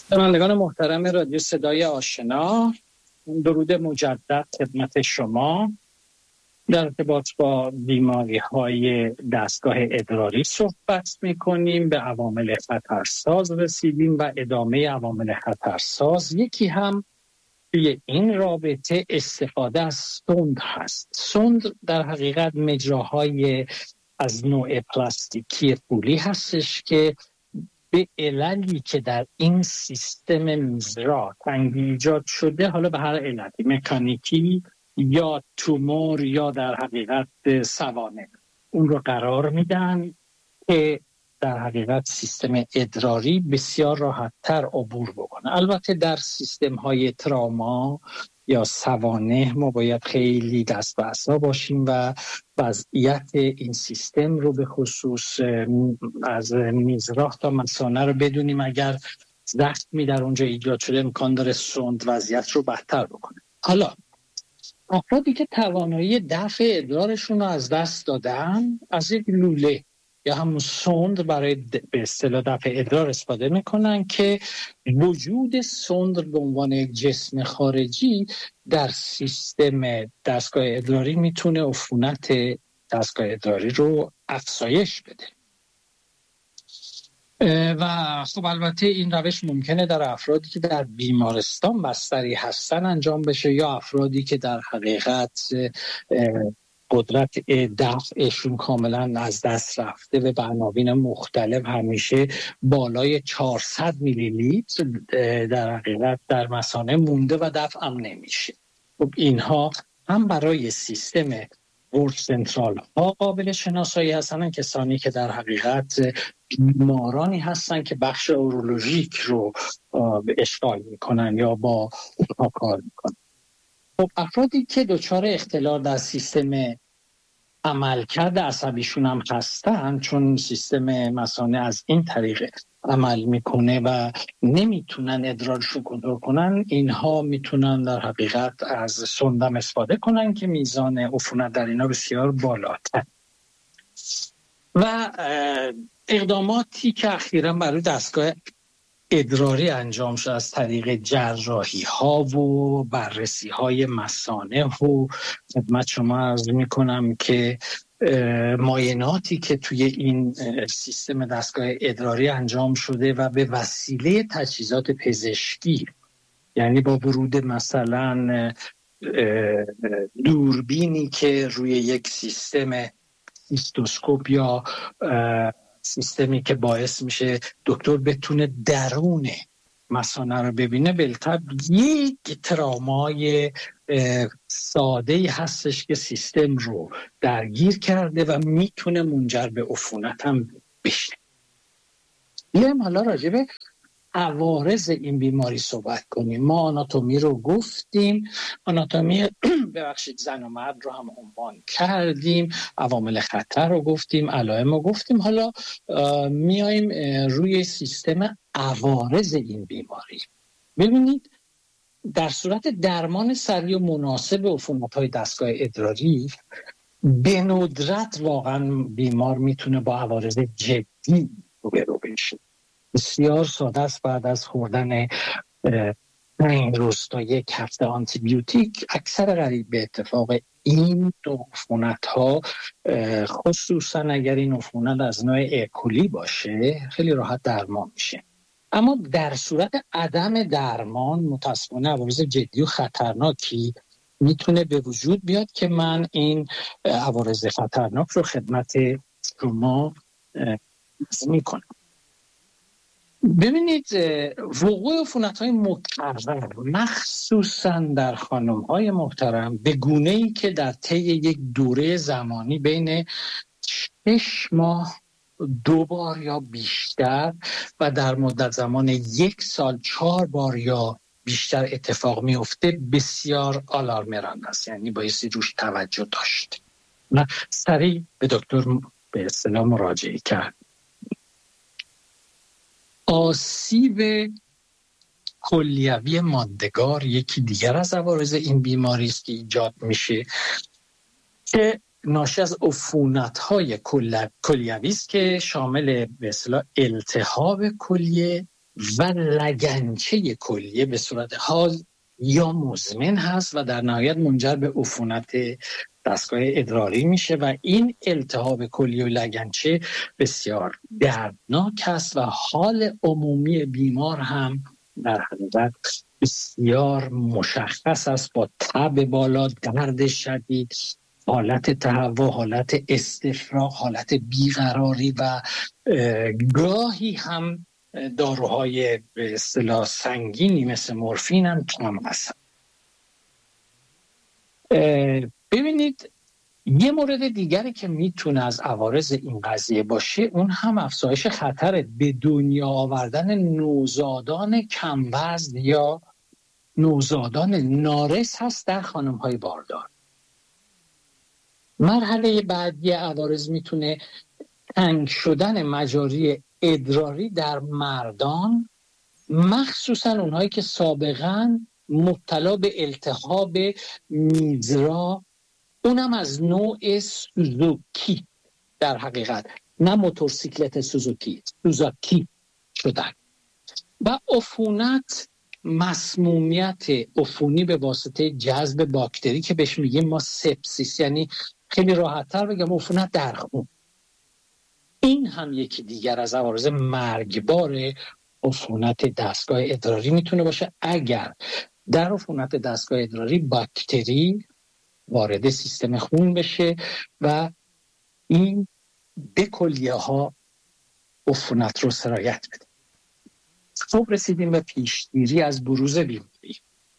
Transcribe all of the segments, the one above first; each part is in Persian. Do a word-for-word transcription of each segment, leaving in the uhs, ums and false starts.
شنوندگان محترم رادیو صدای آشنا، درود مجدد خدمت شما. در ارتباط با بیماری‌های دستگاه ادراری صحبت می‌کنیم. به عوامل خطرساز رسیدیم و ادامه عوامل خطرساز یکی هم توی این رابطه استفاده از سوند هست. سوند در حقیقت مجراهای از نوع پلاستیکی پولی هستش که به عللی که در این سیستم مجرا تنگی ایجاد شده، حالا به هر علتی مکانیکی یا تومور یا در حقیقت سوانح، اون رو قرار میدن که در حقیقت سیستم ادراری بسیار راحت‌تر عبور بکنه. البته در سیستم های تراما یا سوانح ما باید خیلی دست به عصا باشیم و وضعیت این سیستم رو به خصوص از میزراه تا مثانه رو بدونیم. اگر زخمی در اونجا ایجاد شده امکان داره سوند وضعیت رو بهتر بکنه. حالا افرادی که توانایی دفع ادرارشون رو از دست دادن از یک لوله یا همون سوند برای به اصطلاح دفع ادرار استفاده میکنن که وجود سوند به عنوان یک جسم خارجی در سیستم دستگاه ادراری میتونه عفونت دستگاه ادراری رو افزایش بده. و خب البته این روش ممکنه در افرادی که در بیمارستان بستری هستن انجام بشه یا افرادی که در حقیقت قدرت دفعشون کاملا از دست رفته و به عناوین مختلف همیشه بالای چهارصد میلی لیتر در حقیقت در مثانه مونده و دفع هم نمیشه. خب اینها هم برای سیستم ورک سنترال ها قابل شناسایی هستن، کسانی که در حقیقت بیمارانی هستن که بخش اورولوژیک رو اشغال میکنن یا با اونها کار میکنن. خب افرادی که دچار اختلال در سیستم عملکرد عصبیشون هم هستن، چون سیستم مثانه از این طریق عمل میکنه و نمیتونن ادرارشون کنترل کنن، اینها میتونن در حقیقت از سوندم استفاده کنن که میزان عفونت در اینا بسیار بالاتر. و اقداماتی که اخیراً برای دستگاه ادراری انجام شد از طریق جراحی ها و بررسی های مثانه و خدمت شما عرض می کنم که معایناتی که توی این سیستم دستگاه ادراری انجام شده و به وسیله تجهیزات پزشکی، یعنی با ورود مثلا دوربینی که روی یک سیستم هیستوسکوپ یا سیستمی که باعث میشه دکتر بتونه درون مثانه رو ببینه، بالطبع یک ترامای ساده‌ای هستش که سیستم رو درگیر کرده و میتونه منجر به عفونت هم بشه. بیایم حالا راجع به عوارض این بیماری صحبت کنیم. ما آناتومی رو گفتیم، آناتومی ببخشید زن و مرد رو هم عنوان کردیم، عوامل خطر رو گفتیم، علائم رو گفتیم. حالا میایم روی سیستم عوارض این بیماری. ببینید در صورت درمان سریع و مناسب عفونت‌های دستگاه ادراری به ندرت واقعا بیمار میتونه با عوارض جدی روبرو بشه. بسیار ساده است بعد از خوردن این روز تا یک هفته آنتی بیوتیک اکثر قریب به اتفاق این دو عفونت ها، خصوصا اگر این عفونت از نوع اکولی باشه، خیلی راحت درمان میشه. اما در صورت عدم درمان متاسفانه عوارض جدی و خطرناکی میتونه به وجود بیاد که من این عوارض خطرناک رو خدمت شما عرض میکنم. ببینید وقوع عفونت‌های مکرر مخصوصاً در خانم‌های محترم به گونه‌ای که در طی یک دوره زمانی بین شش ماه دو بار یا بیشتر و در مدت زمان یک سال چهار بار یا بیشتر اتفاق میفته بسیار آلارمرانه است، یعنی بایستی روش توجه داشت و سریع به دکتر به اصطلاح مراجعه کرد. آسیب کلیوی ماندگار یکی دیگر از عوارض این بیماری است که ایجاد میشه که ناشی از عفونت‌های کلیوی است که شامل به اصطلاح التهاب کلیه و لگنچه کلیه به صورت حال یا مزمن هست و در نهایت منجر به عفونت دستگاه ادراری میشه و این التهاب کلیه و لگنچه بسیار دردناک است و حال عمومی بیمار هم در حقیقت بسیار مشخص است، با تب بالا، درد شدید، حالت تهوع، حالت استفراغ، حالت بیقراری و گاهی هم داروهای به اصطلاح سنگینی مثل مورفین هم کم هستن. ببینید یه مورد دیگری که میتونه از عوارض این قضیه باشه، اون هم افزایش خطر به دنیا آوردن نوزادان کم وزن یا نوزادان نارس هست در خانم‌های باردار. مرحله بعدی عوارض میتونه تنگ شدن مجاری ادراری در مردان، مخصوصا اونهایی که سابقاً مبتلا به التهاب میزرا، اونم از نوع سوزوکی، در حقیقت نه موتورسیکلت سوزوکی، سوزوکی شدن و عفونت، مسمومیت عفونی به واسطه جذب باکتری که بهش میگیم ما سپسیس، یعنی خیلی راحت‌تر بگم عفونت در خون. این هم یکی دیگر از عوارض مرگبار عفونت دستگاه ادراری میتونه باشه اگر در عفونت دستگاه ادراری باکتری وارد سیستم خون بشه و این به کلیه ها عفونت رو سرایت بده. خب رسیدیم به پیشگیری از بروز بیماری.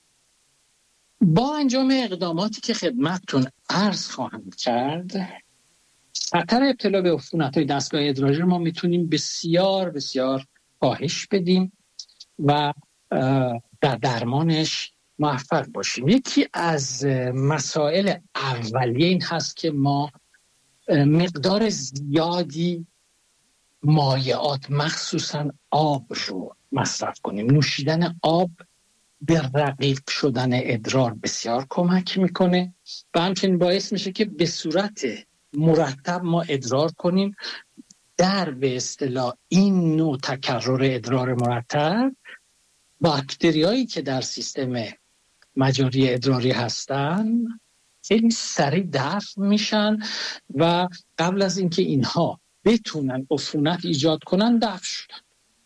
با انجام اقداماتی که خدمتتون عرض خواهم کرد، خطر ابتلا به عفونت‌های دستگاه ادراری رو ما میتونیم بسیار بسیار کاهش بدیم و در درمانش موفق باشیم. یکی از مسائل اولیه این هست که ما مقدار زیادی مایعات مخصوصا آب رو مصرف کنیم. نوشیدن آب به رقیق شدن ادرار بسیار کمک میکنه و همچنین باعث میشه که به صورت مرتب ما ادرار کنیم. در به اصطلاح این نوع تکرر ادرار مرتب، باکتریایی که در سیستم مجاری ادراری هستن خیلی سریع دفع میشن و قبل از اینکه اینها بتونن عفونت ایجاد کنن دفع شدن.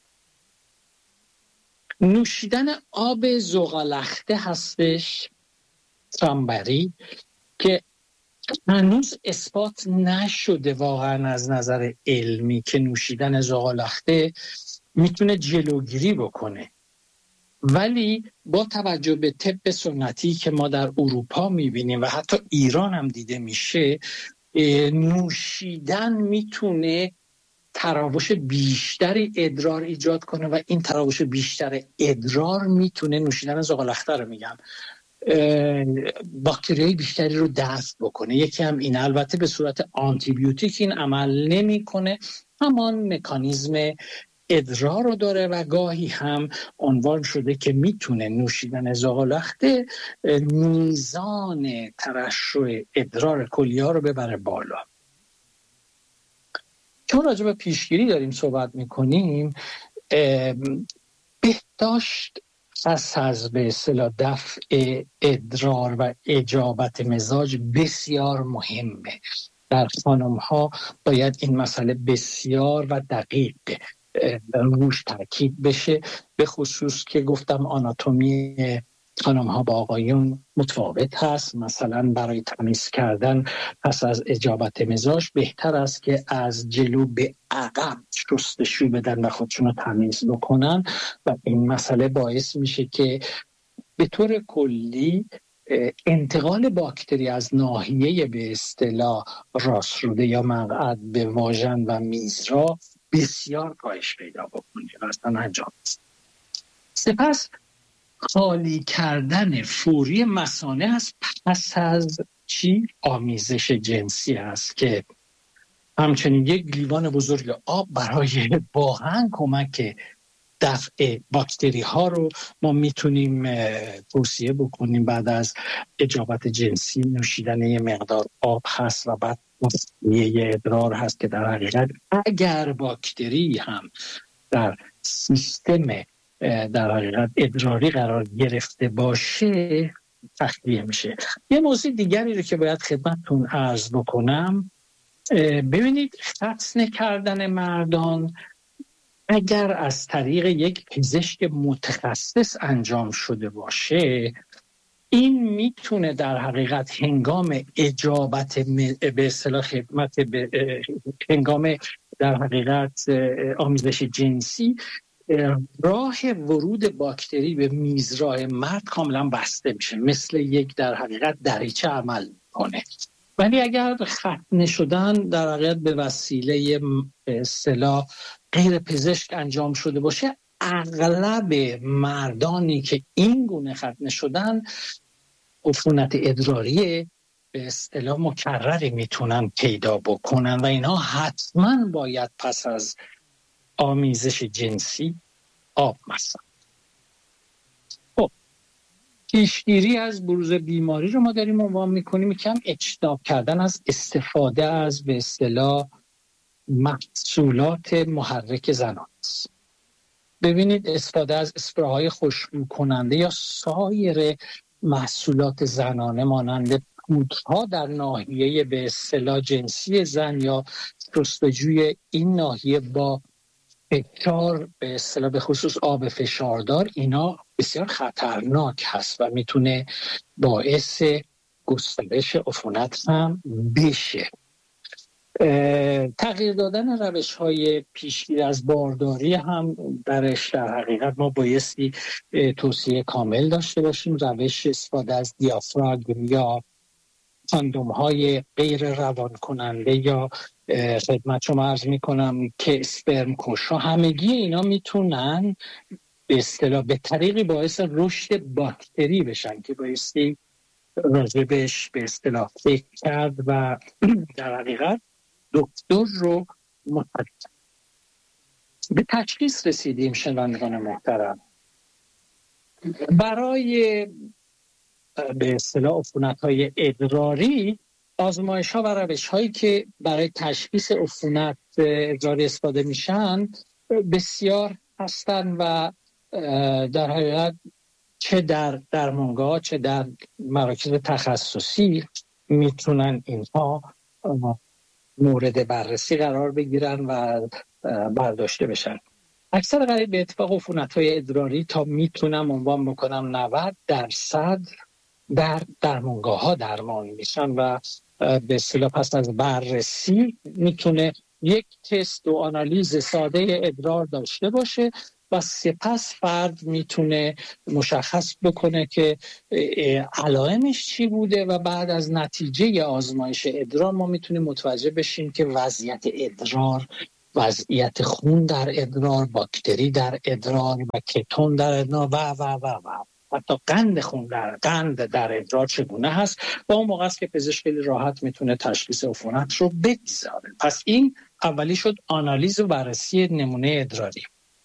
نوشیدن آب زغالخته هستش، ترامبری، که هنوز اثبات نشده واقعا از نظر علمی که نوشیدن زغالخته میتونه جلوگیری بکنه، ولی با توجه به طب سنتی که ما در اروپا میبینیم و حتی ایران هم دیده میشه، نوشیدن میتونه تراوش بیشتری ادرار ایجاد کنه و این تراوش بیشتر ادرار میتونه، نوشیدن زغالخته رو میگم، باکتریای بیشتری رو دفع بکنه. یکی هم این، البته به صورت آنتی بیوتیک این عمل نمیکنه، همان مکانیزم ادرار رو داره و گاهی هم عنوان شده که میتونه نوشیدن زغالخته میزان ترشح ادرار کلیه رو ببره بالا. چون راجع به پیشگیری داریم صحبت میکنیم، بهداشت پس از به اصطلاح دفع ادرار و اجابت مزاج بسیار مهمه. در خانم ها باید این مسئله بسیار و دقیق روش تاکید بشه، به خصوص که گفتم آناتومی خانم ها با آقایون متفاوت هست. مثلا برای تمیز کردن پس از اجابت مزاج بهتر است که از جلو به عقب شستشو بدن و خودشون رو تمیز بکنن و این مسئله باعث میشه که به طور کلی انتقال باکتری از ناحیه به اصطلاح راستروده یا مقعد به واژن و میزرا بسیار کاهش پیدا بکنه و اصلا انجام است. سپس خالی کردن فوری مثانه از پس از چی؟ آمیزش جنسی است که همچنین یک لیوان بزرگ آب برای واقعا کمک دفع باکتری ها رو ما میتونیم توصیه بکنیم. بعد از اجابت جنسی نوشیدن یه مقدار آب هست و بعد یه ادرار هست که در حقیقت اگر باکتری هم در سیستم در حقیقت ادراری قرار گرفته باشه تخلیه میشه. یه موضوع دیگری رو که باید خدمتتون عرض بکنم، ببینید ختنه کردن مردان اگر از طریق یک پزشک متخصص انجام شده باشه، این میتونه در حقیقت هنگام اجابت به اصطلاح خدمت به هنگام در حقیقت آمیزش جنسی راه ورود باکتری به میزرای مرد کاملا بسته میشه، مثل یک در حقیقت دریچه عمل کنه. ولی اگر ختنه شدن در حقیقت به وسیله به اصطلاح غیر پزشک انجام شده باشه، اغلب مردانی که این گونه ختنه شدن عفونت ادراری به اصطلاح مکرری میتونن پیدا بکنن و اینها حتما باید پس از آمیزش جنسی آب مصرف. خب پیشگیری از بروز بیماری رو ما داریم عنوان میکنیم یکم اجتناب کردن از استفاده از به اصطلاح محصولات محرک زنان است. ببینید استفاده از اسپراهای خوشبو کننده یا سایر محصولات زنانه مانند پودرها در ناحیه به اصطلاح جنسی زن یا جستجوی این ناحیه با فشار به اصطلاح به خصوص آب فشاردار، اینا بسیار خطرناک هست و میتونه باعث گسترش عفونت هم بشه. تغییر دادن روش های پیشگیری از بارداری هم درش در حقیقت ما بایستی توصیه کامل داشته باشیم. روش استفاده از دیافراگم یا کاندوم های غیر روان کننده یا خدمت شما عرض می کنم که اسپرم کشا، همگی اینا میتونن به اصطلاح به طریقی باعث رشد باکتری بشن که بایستی راجبش به اصطلاح فکر کرد و در حقیقت دکتر رو متوجه. به تشخیص رسیدیم شنوندگان محترم. برای به اصطلاح عفونت‌های ادراری آزمایش ها و روش هایی که برای تشخیص عفونت ادراری استفاده میشن بسیار هستن و در حقیقت چه در درمانگاه چه در مراکز تخصصی میتونن اینها مورد بررسی قرار بگیرن و برداشته بشن. اکثر قریب به اتفاق عفونت‌های ادراری تا میتونم عنوان بکنم نود درصد در درمانگاه‌ها درمان میشن و به اصطلاح پس از بررسی میتونه یک تست و آنالیز ساده ادرار داشته باشه و سپس فرد میتونه مشخص بکنه که علائمش چی بوده و بعد از نتیجه آزمایش ادرار ما میتونیم متوجه بشیم که وضعیت ادرار، وضعیت خون در ادرار، باکتری در ادرار و کتون در ادرار و و و و حتی قند خون در قند در ادرار چگونه هست و اون موقع است که پزشک خیلی راحت میتونه تشخیص عفونت رو بگذاره. پس این اولی شد آنالیز و بررسی نمونه ادراری.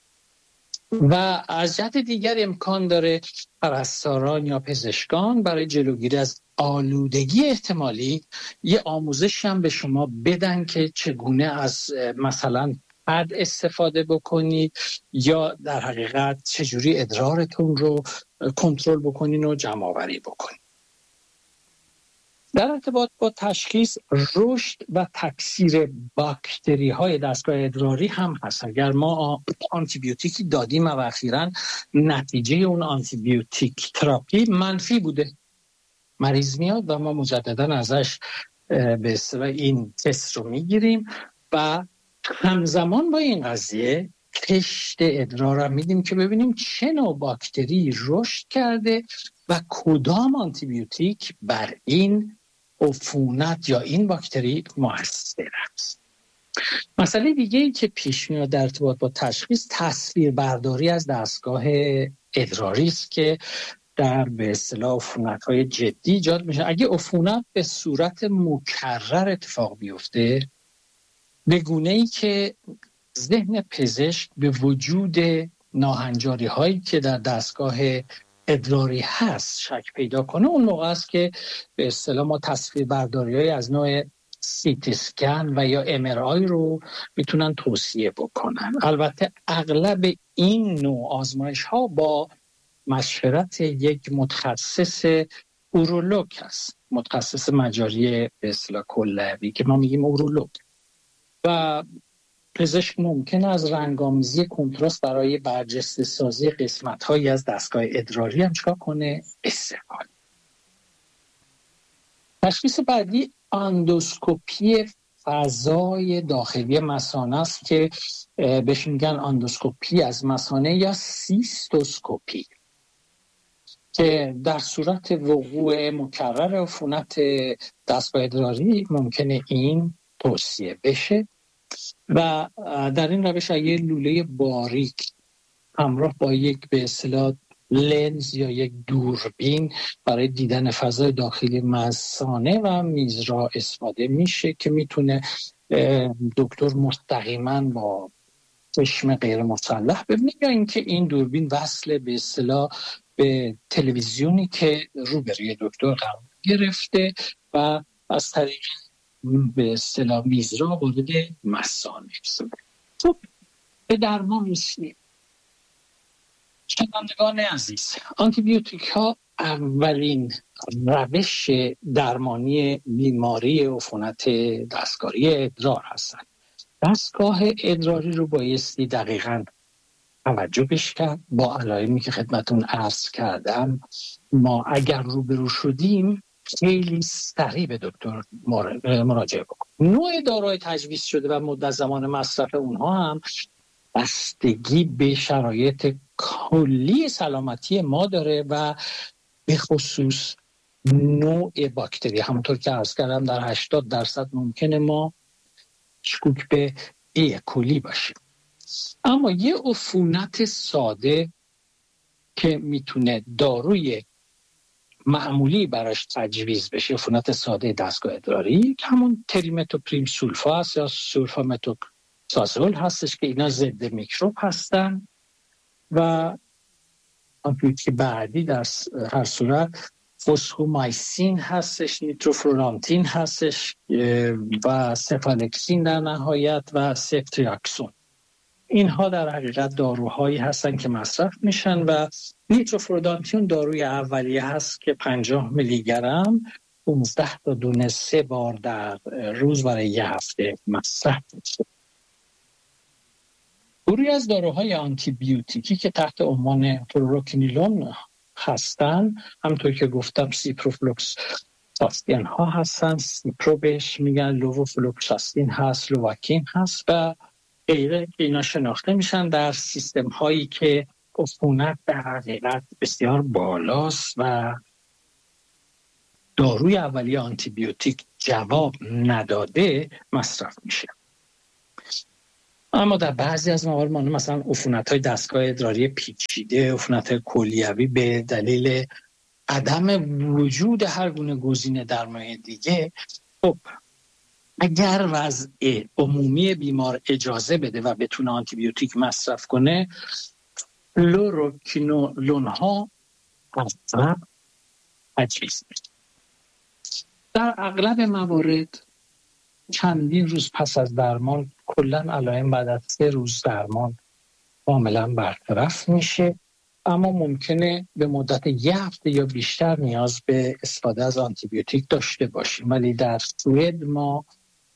و از جهت دیگر امکان داره پرستاران یا پزشکان برای جلوگیری از آلودگی احتمالی یه آموزش هم به شما بدن که چگونه از مثلا پد استفاده بکنید یا در حقیقت چجوری ادرارتون رو کنترل بکنین و جمع آوری بکنین. در ارتباط با تشخیص رشد و تکثیر باکتری های دستگاه ادراری هم هست. اگر ما آنتی بیوتیکی دادیم و اخیراً نتیجه اون آنتی بیوتیک تراپی منفی بوده، مریض میاد و ما مجددا ازش به اصطلاح این تست رو میگیریم و همزمان با این قضیه تشت ادرار هم میدیم که ببینیم چه نوع باکتری رشد کرده و کدام آنتی بیوتیک بر این عفونت یا این باکتری مؤثر است. مسئله دیگه ای که پیش میاد در ارتباط با تشخیص تصویر برداری از دستگاه ادراری است که در به اصطلاح عفونت‌های جدی ایجاد میشه. اگه عفونت به صورت مکرر اتفاق بیفته به گونه‌ای که ذهن پزشک به وجود ناهنجاری هایی که در دستگاه ادراری هست شک پیدا کنه، اون موقع است که به اصطلاح ما تصویر برداری های از نوع سیتی اسکن و یا ام ار آی رو میتونن توصیه بکنن. البته اغلب این نوع آزمایش ها با مشورت یک متخصص اورولوگ هست، متخصص مجاری به اصطلاح کلوی که ما میگیم اورولوگ، و پزشک ممکن از رنگامیزی کنتراست برای برجسته سازی قسمت هایی از دستگاه ادراری هم چکار کنه؟ استفاده. تشخیص بعدی اندوسکوپی فضای داخلی مثانه است که بهش میگن اندوسکوپی از مثانه یا سیستوسکوپی، که در صورت وقوع مکرر عفونت دستگاه ادراری ممکنه این توصیه بشه و در این روش اگه لوله باریک همراه با یک به اصطلاح لنز یا یک دوربین برای دیدن فضای داخلی مثانه و میزرا استفاده میشه که میتونه دکتر مستقیما با چشم غیر مسلح ببینه، یا اینکه این دوربین وصل به اصطلاح به تلویزیونی که روبروی دکتر قرار گرفته و از طریق به اصطلاح میزرا وارد مثانه بشه. خب به درمان رسیدیم. شنوندگان عزیز، آنتی بیوتیک ها اولین روش درمانی بیماری عفونت دستگاری ادرار هستند. دستگاه ادراری رو بایستی دقیقاً توجه بش کرد با علائمی که خدمتون عرض کردم. ما اگر روبرو شدیم خیلی سریع به دکتر مراجعه بکنیم. نوع داروهای تجویز شده و مدت زمان مصرف اونها هم بستگی به شرایط کلی سلامتی ما داره و به خصوص نوع باکتری. همونطور که عرض کردم در هشتاد درصد ممکنه ما شکوک به ای کلی باشیم. اما یه عفونت ساده که میتونه داروی معمولی براش تجویز بشه، عفونت ساده دستگاه ادراری، که همون تریمتوپریم سولفا هست یا سولفامتوکسازول هستش که اینا ضد میکروب هستن و آنتیبیوتیک بعدی در هر صورت فوسفومایسین هستش، نیتروفلورانتین هستش و سفالکسین در نهایت و سفتریاکسون. اینها در حقیقت داروهایی هستن که مصرف میشن و نیتروفلورانتین داروی اولیه هست که پنجاه میلی گرم پانزده تا دونه سه بار در روز برای یه هفته مصرف میشه. گروهی از داروهای آنتی بیوتیکی که تحت عنوان فلوروکینیلون هستن، همونطور که گفتم سیپروفلوکساستین ها هستن، سیپرو بهش میگن، لووفلوکساستین هست، لوواکین هست و غیره که اینا شناخته میشن در سیستم هایی که عفونت در حقیقت بسیار بالاست و داروی اولیه آنتی بیوتیک جواب نداده مصرف میشه. اما در بعضی از موارد مثلا عفونت‌های دستگاه ادراری پیچیده، عفونت کلیوی، به دلیل عدم وجود هر گونه گزینه درمانی دیگه، خب اگر وضع عمومی بیمار اجازه بده و بتونه آنتی بیوتیک مصرف کنه، فلوروکینولون ها مصرف تجویز میشه. در اغلب موارد چندین روز پس از درمان کلاً علائم بعد از سه روز درمان کاملا برطرف میشه، اما ممکنه به مدت یه هفته یا بیشتر نیاز به استفاده از آنتی بیوتیک داشته باشیم. ولی در سوئد ما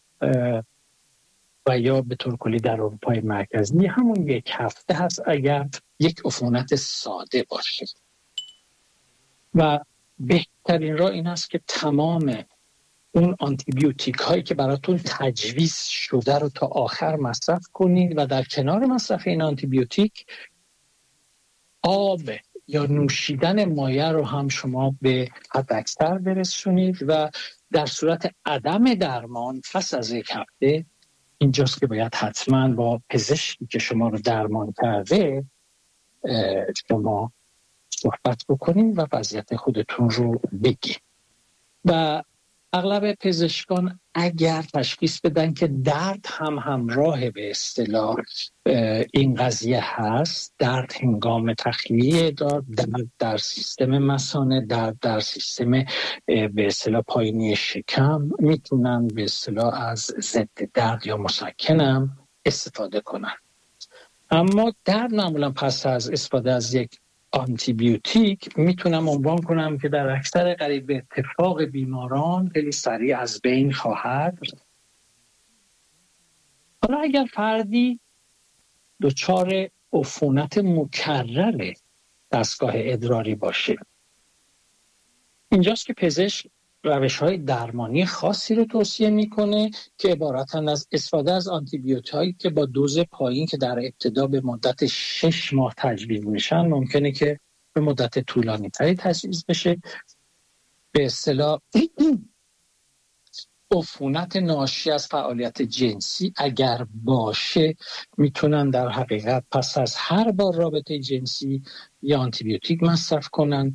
و یا به طور کلی در اروپای مرکزی همون یک هفته هست اگر یک عفونت ساده باشه و بهترین راه این است که تمام اون آنتی بیوتیک هایی که براتون تجویز شده رو تا آخر مصرف کنید و در کنار مصرف این آنتی بیوتیک آب یا نوشیدن مایع رو هم شما به حد اکثر برسونید و در صورت عدم درمان پس از یک هفته اینجاست که باید حتما با پزشکی که شما رو درمان کرده شما صحبت بکنید و وضعیت خودتون رو بگید. و اغلب پزشکان اگر تشخیص بدن که درد هم همراه به اصطلاح این قضیه هست، درد هنگام تخلیه ادرار، درد در سیستم مثانه، درد در سیستم به اصطلاح پایینی شکم، میتونن به اصطلاح از ضد درد یا مسکنم استفاده کنن. اما درد معمولا پس از استفاده از یک آنتی بیوتیک میتونم عنوان کنم که در اکثر قریب به اتفاق بیماران خیلی سریع از بین خواهد. حالا اگر فردی دچار عفونت مکرر دستگاه ادراری باشه، اینجاست که پزشک روش‌های درمانی خاصی رو توصیه میکنه که عبارتن از استفاده از آنتی بیوتیک‌هایی که با دوز پایین که در ابتدا به مدت شش ماه تجویز میشن، ممکنه که به مدت طولانی تری تجویز بشه. به اصطلاح عفونت ناشی از فعالیت جنسی اگر باشه، میتونن در حقیقت پس از هر بار رابطه جنسی یا آنتی بیوتیک مصرف کنن.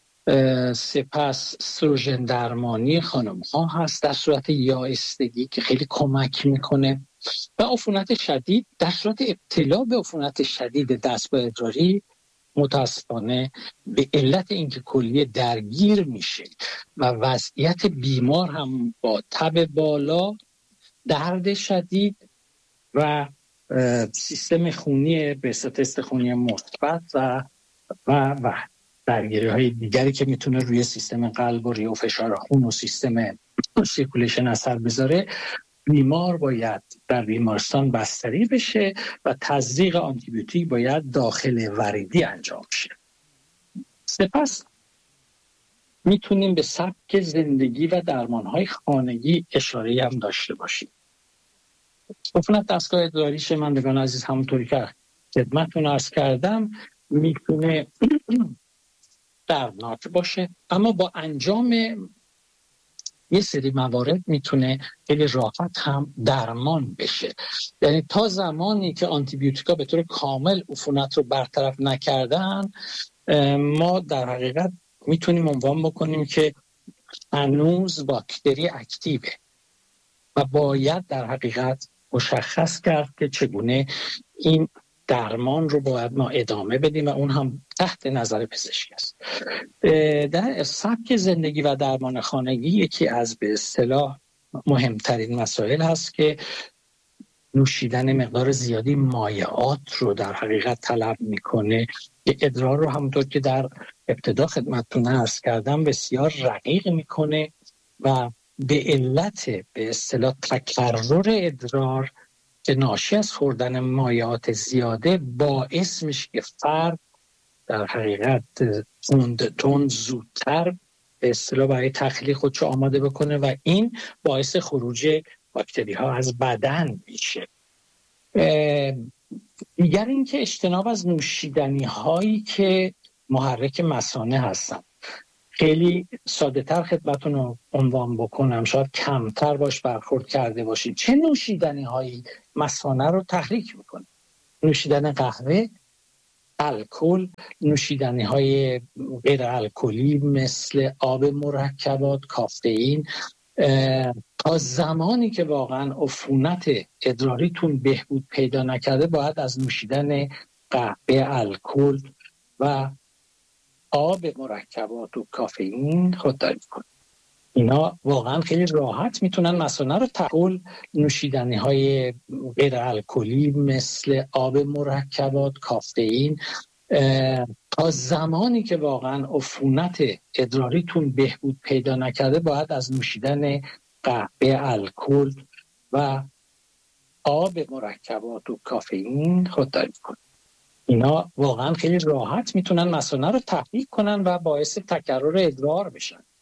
سپس استروژن درمانی خانم ها هست در صورت یائستگی که خیلی کمک میکنه. و عفونت شدید، در صورت ابتلا به عفونت شدید دستگاه ادراری، متاسفانه به علت اینکه کلیه درگیر میشه و وضعیت بیمار هم با تب بالا، درد شدید و سیستم خونی به اصطلاح تست خونی مثبت و و و درگیری های دیگری که میتونه روی سیستم قلب و ریه و فشار خون و سیستم سیرکولیشن اثر بذاره، بیمار باید در بیمارستان بستری بشه و تزریق آنتی بیوتیک باید داخل وریدی انجام شه. سپس میتونیم به سبک زندگی و درمانهای خانگی اشاره هم داشته باشیم. عفونت دستگاه ادراری شنوندگان عزیز، همونطوری که خدمتتون عرض کردم، میتونه دردناک باشه، اما با انجام یه سری موارد میتونه خیلی راحت هم درمان بشه. یعنی تا زمانی که آنتی بیوتیکا به طور کامل عفونت رو برطرف نکردن، ما در حقیقت میتونیم عنوان بکنیم که هنوز باکتری اکتیوه و باید در حقیقت مشخص کرد که چگونه این درمان رو باید ما ادامه بدیم و اون هم تحت نظر پزشک است. در سبک زندگی و درمان خانگی یکی از به اصطلاح مهمترین مسائل هست که نوشیدن مقدار زیادی مایعات رو در حقیقت طلب میکنه که ادرار رو همونطور که در ابتدا خدمتتون عرض کردم بسیار رقیق میکنه و به علت به اصطلاح تکرر ادرار که ناشی از خوردن مایعات زیاده باعث میشه که فرد در حقیقت تند تند زودتر به اصطلاح برای تخلیه خودشو آماده بکنه و این باعث خروج باکتری ها از بدن میشه. دیگر این که اجتناب از نوشیدنی هایی که محرک مثانه هستن. خیلی ساده تر خدمتون رو عنوان بکنم، شاید کمتر باش برخورد کرده باشید. چه نوشیدنی هایی مثانه رو تحریک میکنه؟ نوشیدن قهوه، الکل، نوشیدنی های غیر الکلی مثل آب مرکبات، کافئین. تا زمانی که واقعا عفونت ادراریتون بهبود پیدا نکرده، باید از نوشیدن قهوه، الکل و آب مرکبات و کافئین خودداری کنید. اینا واقعا خیلی راحت میتونن مثانه رو تحول. نوشیدنی های غیر الکلی مثل آب مرکبات، کافئین. تا زمانی که واقعا عفونت ادراریتون بهبود پیدا نکرده، باید از نوشیدن قهوه، الکل و آب مرکبات و کافئین خودداری کنید. اینا واقعا خیلی راحت میتونن مثانه رو تحریک کنن و باعث تکرر ادرار بشن.